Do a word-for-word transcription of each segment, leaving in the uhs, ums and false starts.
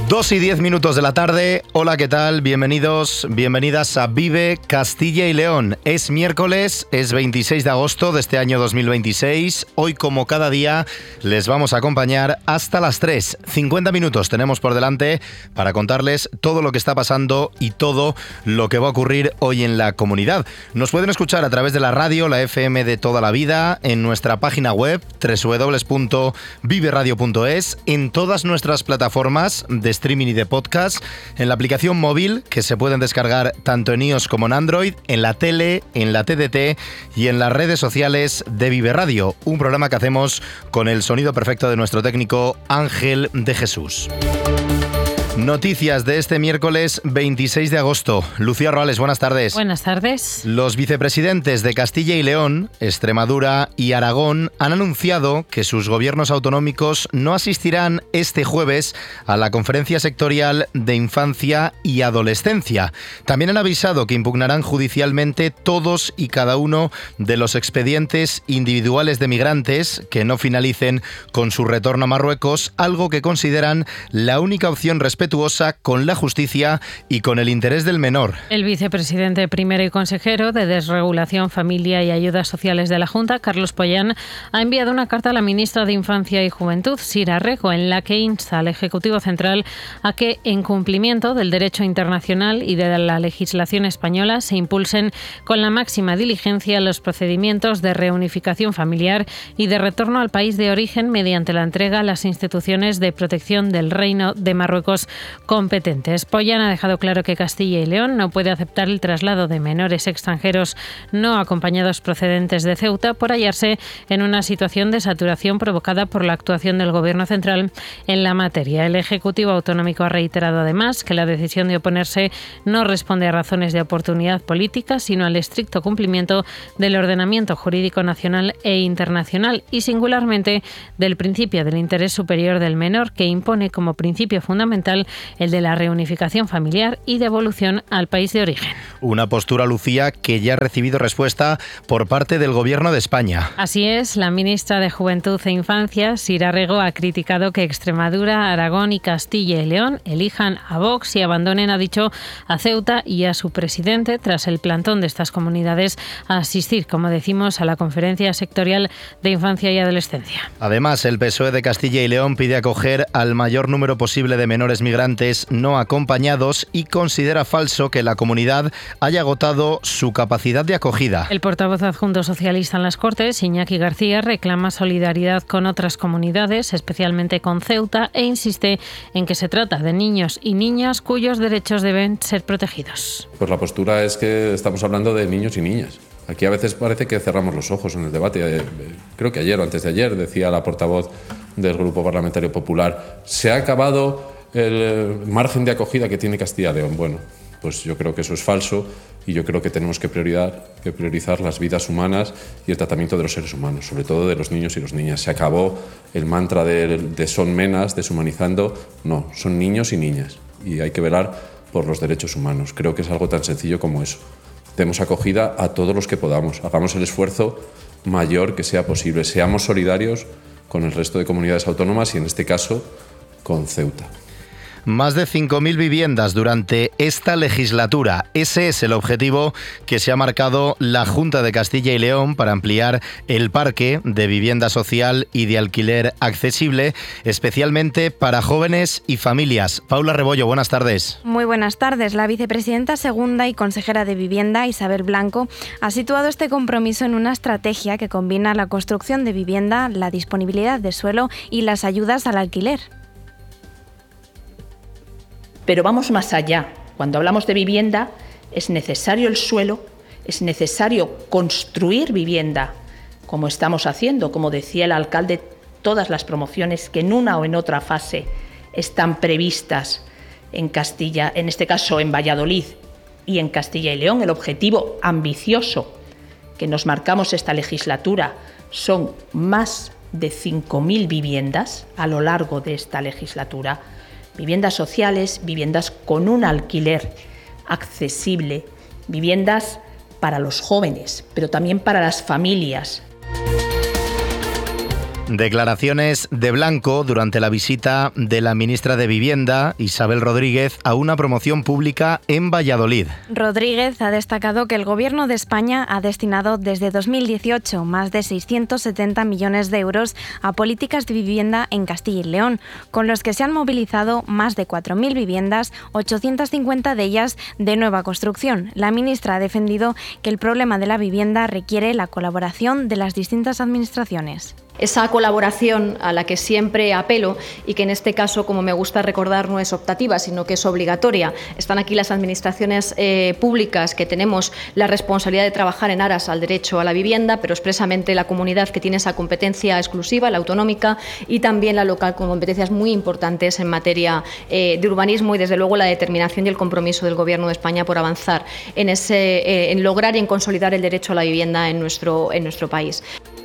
Dos y diez minutos de la tarde. Hola, ¿qué tal? Bienvenidos, bienvenidas a Vive Castilla y León. Es miércoles, es veintiséis de agosto de este año dos mil veintiséis. Hoy, como cada día, les vamos a acompañar hasta las tres. cincuenta minutos tenemos por delante para contarles todo lo que está pasando y todo lo que va a ocurrir hoy en la comunidad. Nos pueden escuchar a través de la radio, la F M de toda la vida, en nuestra página web doble u doble u doble u punto vive radio punto es, en todas nuestras plataformas de streaming y de podcast, en la aplicación móvil que se pueden descargar tanto en iOS como en Android, en la tele, en la T D T y en las redes sociales de Vive Radio, un programa que hacemos con el sonido perfecto de nuestro técnico Ángel de Jesús. Noticias de este miércoles veintiséis de agosto. Lucía Roales, buenas tardes. Buenas tardes. Los vicepresidentes de Castilla y León, Extremadura y Aragón han anunciado que sus gobiernos autonómicos no asistirán este jueves a la conferencia sectorial de infancia y adolescencia. También han avisado que impugnarán judicialmente todos y cada uno de los expedientes individuales de migrantes que no finalicen con su retorno a Marruecos, algo que consideran la única opción respetuosa con la justicia y con el interés del menor. El vicepresidente primero y consejero de Desregulación, Familia y Ayudas Sociales de la Junta, Carlos Pollán, ha enviado una carta a la ministra de Infancia y Juventud, Sira Rego, en la que insta al Ejecutivo Central a que, en cumplimiento del derecho internacional y de la legislación española, se impulsen con la máxima diligencia los procedimientos de reunificación familiar y de retorno al país de origen mediante la entrega a las instituciones de protección del Reino de Marruecos competentes. Pollán ha dejado claro que Castilla y León no puede aceptar el traslado de menores extranjeros no acompañados procedentes de Ceuta por hallarse en una situación de saturación provocada por la actuación del Gobierno central en la materia. El Ejecutivo Autonómico ha reiterado además que la decisión de oponerse no responde a razones de oportunidad política, sino al estricto cumplimiento del ordenamiento jurídico nacional e internacional y singularmente del principio del interés superior del menor, que impone como principio fundamental el de la reunificación familiar y devolución al país de origen. Una postura, Lucía, que ya ha recibido respuesta por parte del Gobierno de España. Así es, la ministra de Juventud e Infancia, Sira Rego, ha criticado que Extremadura, Aragón y Castilla y León elijan a Vox y abandonen, ha dicho, a Ceuta y a su presidente tras el plantón de estas comunidades a asistir, como decimos, a la conferencia sectorial de infancia y adolescencia. Además, el P S O E de Castilla y León pide acoger al mayor número posible de menores migrantes no acompañados y considera falso que la comunidad haya agotado su capacidad de acogida. El portavoz adjunto socialista en las Cortes, Iñaki García, reclama solidaridad con otras comunidades, especialmente con Ceuta, e insiste en que se trata de niños y niñas cuyos derechos deben ser protegidos. Pues la postura es que estamos hablando de niños y niñas. Aquí a veces parece que cerramos los ojos en el debate. Creo que ayer o antes de ayer decía la portavoz del Grupo Parlamentario Popular: se ha acabado el margen de acogida que tiene Castilla y León. Bueno, pues yo creo que eso es falso y yo creo que tenemos que priorizar, que priorizar las vidas humanas y el tratamiento de los seres humanos, sobre todo de los niños y las niñas. Se acabó el mantra de, de son menas, deshumanizando. No, son niños y niñas y hay que velar por los derechos humanos. Creo que es algo tan sencillo como eso. Demos acogida a todos los que podamos, hagamos el esfuerzo mayor que sea posible, seamos solidarios con el resto de comunidades autónomas y en este caso con Ceuta. Más de cinco mil viviendas durante esta legislatura. Ese es el objetivo que se ha marcado la Junta de Castilla y León para ampliar el parque de vivienda social y de alquiler accesible, especialmente para jóvenes y familias. Paula Rebollo, buenas tardes. Muy buenas tardes. La vicepresidenta segunda y consejera de Vivienda, Isabel Blanco, ha situado este compromiso en una estrategia que combina la construcción de vivienda, la disponibilidad de suelo y las ayudas al alquiler. Pero vamos más allá. Cuando hablamos de vivienda, es necesario el suelo, es necesario construir vivienda, como estamos haciendo, como decía el alcalde, todas las promociones que en una o en otra fase están previstas en Castilla, en este caso en Valladolid y en Castilla y León. El objetivo ambicioso que nos marcamos esta legislatura son más de cinco mil viviendas a lo largo de esta legislatura. Viviendas sociales, viviendas con un alquiler accesible, viviendas para los jóvenes, pero también para las familias. Declaraciones de Blanco durante la visita de la ministra de Vivienda, Isabel Rodríguez, a una promoción pública en Valladolid. Rodríguez ha destacado que el Gobierno de España ha destinado desde dos mil dieciocho más de seiscientos setenta millones de euros a políticas de vivienda en Castilla y León, con los que se han movilizado más de cuatro mil viviendas, ochocientas cincuenta de ellas de nueva construcción. La ministra ha defendido que el problema de la vivienda requiere la colaboración de las distintas administraciones. Esa colaboración a la que siempre apelo y que en este caso, como me gusta recordar, no es optativa, sino que es obligatoria. Están aquí las administraciones eh, públicas que tenemos la responsabilidad de trabajar en aras al derecho a la vivienda, pero expresamente la comunidad que tiene esa competencia exclusiva, la autonómica, y también la local con competencias muy importantes en materia eh, de urbanismo y, desde luego, la determinación y el compromiso del Gobierno de España por avanzar en, ese, eh, en lograr y en consolidar el derecho a la vivienda en nuestro, en nuestro país.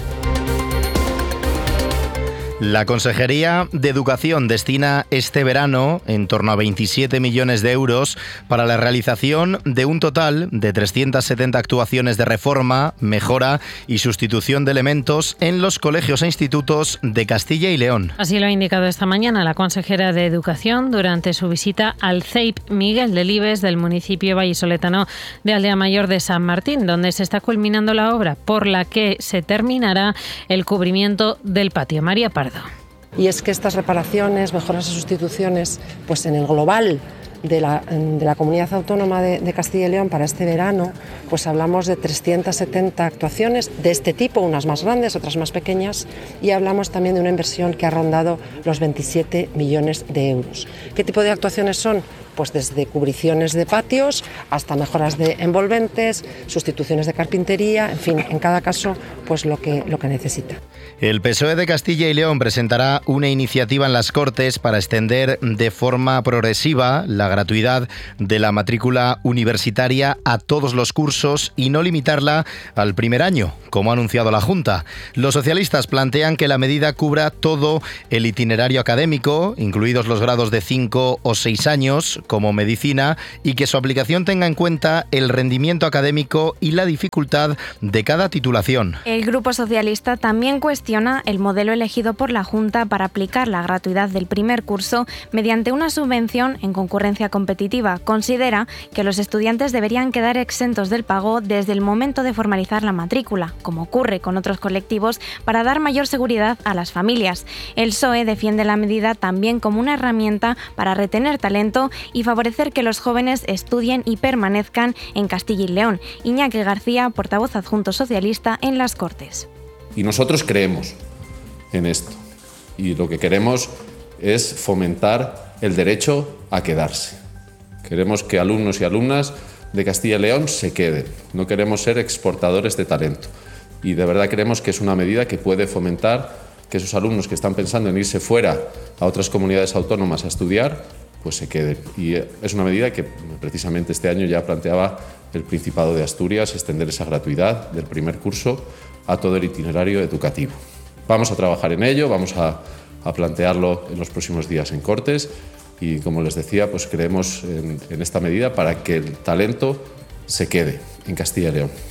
La Consejería de Educación destina este verano en torno a veintisiete millones de euros para la realización de un total de trescientas setenta actuaciones de reforma, mejora y sustitución de elementos en los colegios e institutos de Castilla y León. Así lo ha indicado esta mañana la consejera de Educación durante su visita al C E I P Miguel Delibes del municipio vallisoletano de Aldea Mayor de San Martín, donde se está culminando la obra por la que se terminará el cubrimiento del patio. María Pardo. Y es que estas reparaciones, mejoras y sustituciones, pues en el global de la, de la Comunidad Autónoma de, de Castilla y León para este verano, pues hablamos de trescientas setenta actuaciones de este tipo, unas más grandes, otras más pequeñas, y hablamos también de una inversión que ha rondado los veintisiete millones de euros. ¿Qué tipo de actuaciones son? Pues desde cubriciones de patios hasta mejoras de envolventes, sustituciones de carpintería, en fin, en cada caso, pues lo que, lo que necesita. El P S O E de Castilla y León presentará una iniciativa en las Cortes para extender de forma progresiva la gratuidad de la matrícula universitaria a todos los cursos y no limitarla al primer año, como ha anunciado la Junta. Los socialistas plantean que la medida cubra todo el itinerario académico, incluidos los grados de cinco o seis años, como medicina, y que su aplicación tenga en cuenta el rendimiento académico y la dificultad de cada titulación. El Grupo Socialista también cuestiona el modelo elegido por la Junta para aplicar la gratuidad del primer curso mediante una subvención en concurrencia competitiva. Considera que los estudiantes deberían quedar exentos del pago desde el momento de formalizar la matrícula, como ocurre con otros colectivos, para dar mayor seguridad a las familias. El P S O E defiende la medida también como una herramienta para retener talento y favorecer que los jóvenes estudien y permanezcan en Castilla y León. Iñaki García, portavoz adjunto socialista en las Cortes. Y nosotros creemos en esto. Y lo que queremos es fomentar el derecho a quedarse. Queremos que alumnos y alumnas de Castilla y León se queden. No queremos ser exportadores de talento. Y de verdad creemos que es una medida que puede fomentar que esos alumnos que están pensando en irse fuera a otras comunidades autónomas a estudiar, pues se queden. Y es una medida que precisamente este año ya planteaba el Principado de Asturias, extender esa gratuidad del primer curso a todo el itinerario educativo. Vamos a trabajar en ello, vamos a, a plantearlo en los próximos días en Cortes y, como les decía, pues creemos en, en esta medida para que el talento se quede en Castilla y León.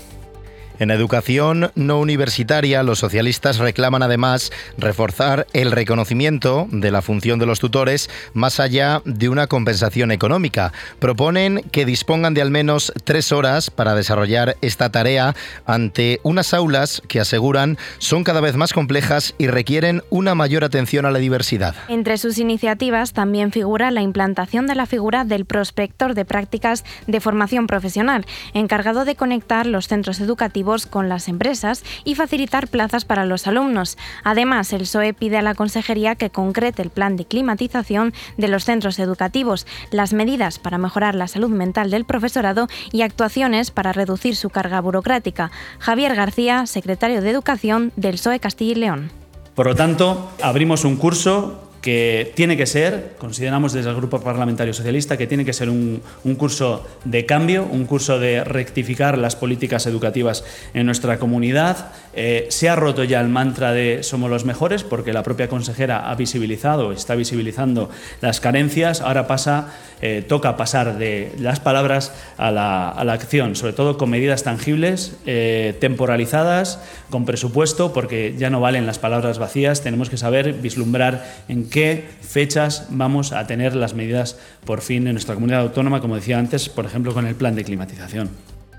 En educación no universitaria, los socialistas reclaman además reforzar el reconocimiento de la función de los tutores más allá de una compensación económica. Proponen que dispongan de al menos tres horas para desarrollar esta tarea ante unas aulas que aseguran son cada vez más complejas y requieren una mayor atención a la diversidad. Entre sus iniciativas también figura la implantación de la figura del prospector de prácticas de formación profesional, encargado de conectar los centros educativos con las empresas y facilitar plazas para los alumnos. Además, el P S O E pide a la Consejería que concrete el plan de climatización de los centros educativos, las medidas para mejorar la salud mental del profesorado y actuaciones para reducir su carga burocrática. Javier García, secretario de Educación del P S O E Castilla y León. Por lo tanto, abrimos un curso que tiene que ser, consideramos desde el Grupo Parlamentario Socialista, que tiene que ser un, un curso de cambio, un curso de rectificar las políticas educativas en nuestra comunidad. Eh, se ha roto ya el mantra de somos los mejores, porque la propia consejera ha visibilizado, está visibilizando las carencias. Ahora pasa, eh, toca pasar de las palabras a la, a la acción, sobre todo con medidas tangibles, eh, temporalizadas, con presupuesto, porque ya no valen las palabras vacías. Tenemos que saber vislumbrar en qué fechas vamos a tener las medidas por fin en nuestra comunidad autónoma, como decía antes, por ejemplo, con el plan de climatización.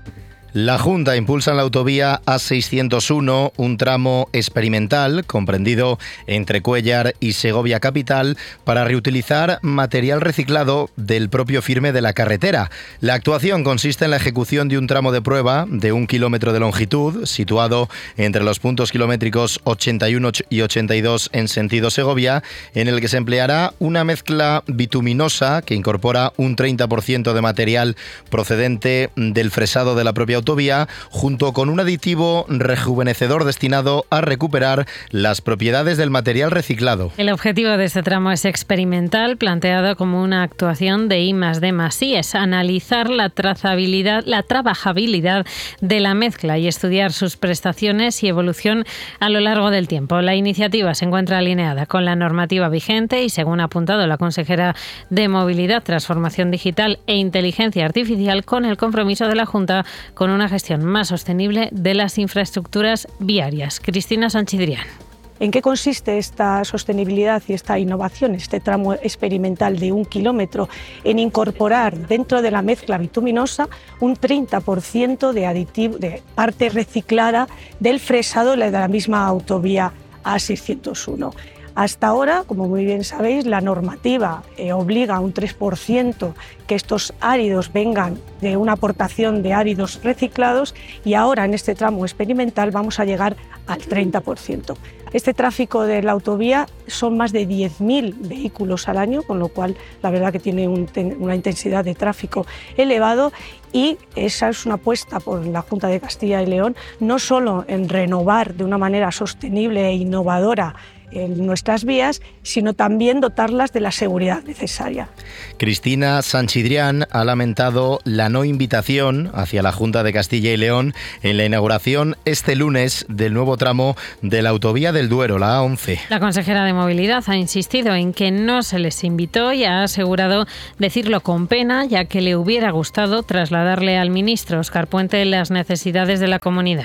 La Junta impulsa en la autovía A seiscientos uno un tramo experimental comprendido entre Cuéllar y Segovia capital para reutilizar material reciclado del propio firme de la carretera. La actuación consiste en la ejecución de un tramo de prueba de un kilómetro de longitud situado entre los puntos kilométricos ochenta y uno y ochenta y dos en sentido Segovia, en el que se empleará una mezcla bituminosa que incorpora un treinta por ciento de material procedente del fresado de la propia autovía, junto con un aditivo rejuvenecedor destinado a recuperar las propiedades del material reciclado. El objetivo de este tramo es experimental, planteado como una actuación de I más D más I, es analizar la trazabilidad, la trabajabilidad de la mezcla y estudiar sus prestaciones y evolución a lo largo del tiempo. La iniciativa se encuentra alineada con la normativa vigente y, según ha apuntado la consejera de Movilidad, Transformación Digital e Inteligencia Artificial, con el compromiso de la Junta con una gestión más sostenible de las infraestructuras viarias. Cristina Sanchidrián. ¿En qué consiste esta sostenibilidad y esta innovación, este tramo experimental de un kilómetro? En incorporar dentro de la mezcla bituminosa un treinta por ciento de aditivo, de parte reciclada del fresado de la misma autovía A seiscientos uno. Hasta ahora, como muy bien sabéis, la normativa eh, obliga a un tres por ciento que estos áridos vengan de una aportación de áridos reciclados, y ahora en este tramo experimental vamos a llegar al treinta por ciento. Este tráfico de la autovía son más de diez mil vehículos al año, con lo cual la verdad que tiene un, una intensidad de tráfico elevado, y esa es una apuesta por la Junta de Castilla y León, no solo en renovar de una manera sostenible e innovadora en nuestras vías, sino también dotarlas de la seguridad necesaria. Cristina Sanchidrián ha lamentado la no invitación hacia la Junta de Castilla y León en la inauguración este lunes del nuevo tramo de la autovía del Duero, la A once. La consejera de Movilidad ha insistido en que no se les invitó y ha asegurado decirlo con pena, ya que le hubiera gustado trasladarle al ministro Óscar Puente las necesidades de la comunidad.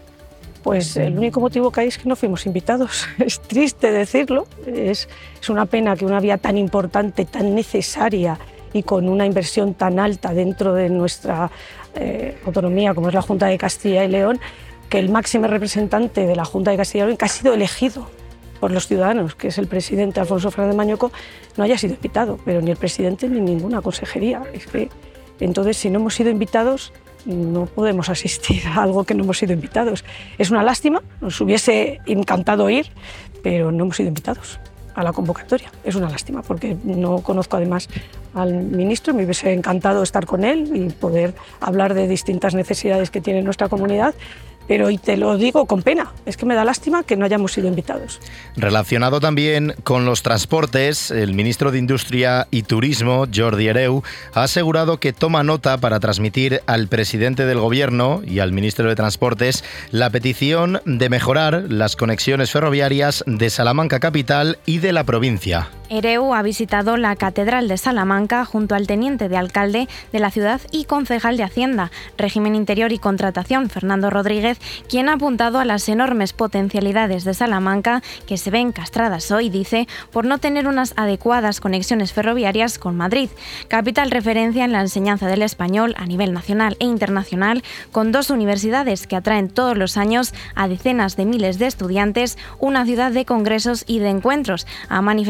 Pues el único motivo que hay es que no fuimos invitados. Es triste decirlo, es, es una pena que una vía tan importante, tan necesaria y con una inversión tan alta dentro de nuestra eh, autonomía como es la Junta de Castilla y León, que el máximo representante de la Junta de Castilla y León, que ha sido elegido por los ciudadanos, que es el presidente Alfonso Fernández Mañueco, no haya sido invitado, pero ni el presidente ni ninguna consejería. Es que, entonces, si no hemos sido invitados, no podemos asistir a algo que no hemos sido invitados. Es una lástima, nos hubiese encantado ir, pero no hemos sido invitados a la convocatoria. Es una lástima, porque no conozco además al ministro, me hubiese encantado estar con él y poder hablar de distintas necesidades que tiene nuestra comunidad, pero, y te lo digo con pena, es que me da lástima que no hayamos sido invitados. Relacionado también con los transportes, el ministro de Industria y Turismo, Jordi Hereu, ha asegurado que toma nota para transmitir al presidente del Gobierno y al ministro de Transportes la petición de mejorar las conexiones ferroviarias de Salamanca capital y de la provincia. Hereu ha visitado la Catedral de Salamanca junto al teniente de alcalde de la ciudad y concejal de Hacienda, Régimen Interior y Contratación, Fernando Rodríguez, quien ha apuntado a las enormes potencialidades de Salamanca, que se ven castradas hoy, dice, por no tener unas adecuadas conexiones ferroviarias con Madrid, capital referencia en la enseñanza del español a nivel nacional e internacional, con dos universidades que atraen todos los años a decenas de miles de estudiantes, una ciudad de congresos y de encuentros, ha manifestado el edil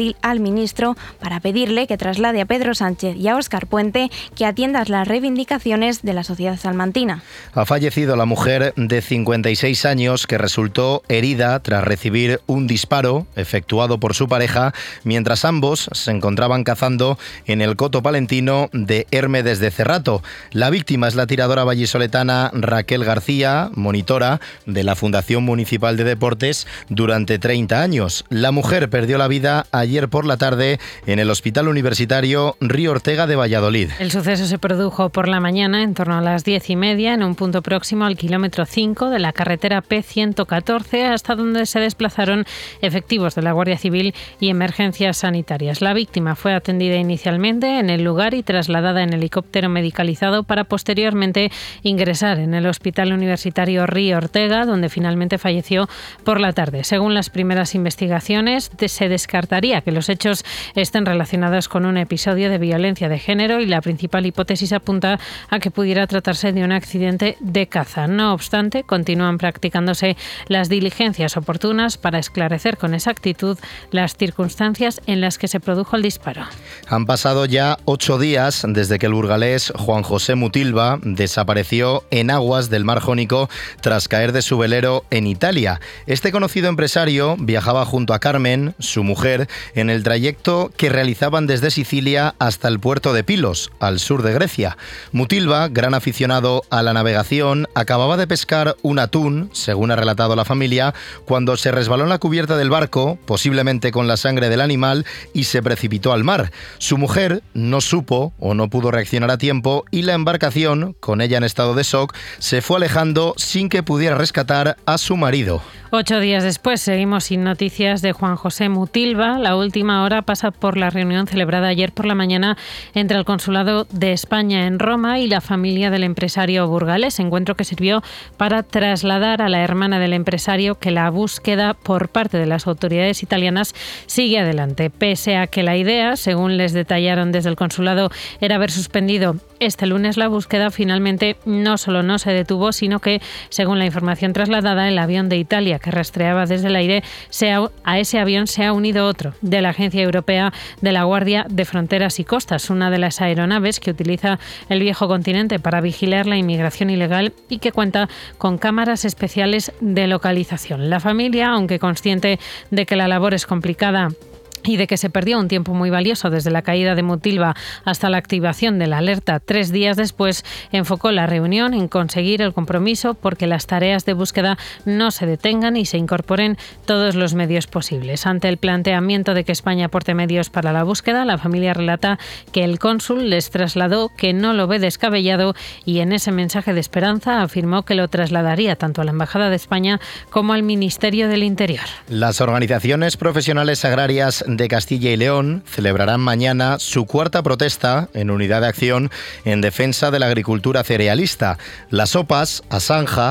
edil al ministro para pedirle que traslade a Pedro Sánchez y a Óscar Puente que atiendas las reivindicaciones de la sociedad salmantina. Ha fallecido la mujer de cincuenta y seis años que resultó herida tras recibir un disparo efectuado por su pareja mientras ambos se encontraban cazando en el coto palentino de Hermes de Cerrato. La víctima es la tiradora vallisoletana Raquel García, monitora de la Fundación Municipal de Deportes durante treinta años. La mujer perdió la vida ayer por la tarde en el Hospital Universitario Río Ortega de Valladolid. El suceso se produjo por la mañana en torno a las diez y media en un punto próximo al kilómetro cinco de la carretera P ciento catorce, hasta donde se desplazaron efectivos de la Guardia Civil y emergencias sanitarias. La víctima fue atendida inicialmente en el lugar y trasladada en helicóptero medicalizado para posteriormente ingresar en el Hospital Universitario Río Ortega, donde finalmente falleció por la tarde. Según las primeras investigaciones, se descartaría que los hechos estén relacionados con un episodio de violencia de género y la principal hipótesis apunta a que pudiera tratarse de un accidente de caza. No obstante, continúan practicándose las diligencias oportunas para esclarecer con exactitud las circunstancias en las que se produjo el disparo. Han pasado ya ocho días desde que el burgalés Juan José Mutilva desapareció en aguas del Mar Jónico tras caer de su velero en Italia. Este conocido empresario viajaba junto a Carmen, su mujer, en el trayecto que realizaban desde Sicilia hasta el puerto de Pilos, al sur de Grecia. Mutilva, gran aficionado a la navegación, acababa de pescar un atún, según ha relatado la familia, cuando se resbaló en la cubierta del barco, posiblemente con la sangre del animal, y se precipitó al mar. Su mujer no supo o no pudo reaccionar a tiempo y la embarcación, con ella en estado de shock, se fue alejando sin que pudiera rescatar a su marido. Ocho días después seguimos sin noticias de Juan José Mutilva. La última hora pasa por la reunión celebrada ayer por la mañana entre el Consulado de España en Roma y la familia del empresario burgalés, encuentro que sirvió para trasladar a la hermana del empresario que la búsqueda por parte de las autoridades italianas sigue adelante, pese a que la idea, según les detallaron desde el consulado, era haber suspendido este lunes la búsqueda. Finalmente no solo no se detuvo, sino que, según la información trasladada, el avión de Italia que rastreaba desde el aire, se ha, a ese avión se ha unido otro de la Agencia Europea de la Guardia de Fronteras y Costas, una de las aeronaves que utiliza el viejo continente para vigilar la inmigración ilegal y que cuenta con cámaras especiales de localización. La familia, aunque consciente de que la labor es complicada y de que se perdió un tiempo muy valioso desde la caída de Mutilva hasta la activación de la alerta tres días después, enfocó la reunión en conseguir el compromiso porque las tareas de búsqueda no se detengan y se incorporen todos los medios posibles. Ante el planteamiento de que España aporte medios para la búsqueda, la familia relata que el cónsul les trasladó que no lo ve descabellado y en ese mensaje de esperanza afirmó que lo trasladaría tanto a la Embajada de España como al Ministerio del Interior. Las organizaciones profesionales agrarias de Castilla y León celebrarán mañana su cuarta protesta en unidad de acción en defensa de la agricultura cerealista. Las O P As, Asanja,